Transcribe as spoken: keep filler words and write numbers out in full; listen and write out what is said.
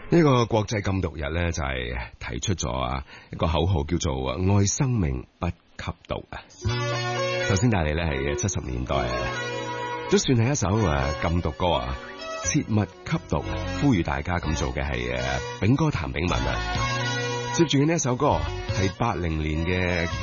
呢個國際禁毒日咧，就係提出咗啊一個口號，叫做愛生命不吸毒啊。首先帶嚟咧係七十年代啊，都算係一首誒禁毒歌啊，切勿吸毒，呼籲大家咁做嘅係誒炳哥譚炳文啊。接住嘅呢一首歌係八零年嘅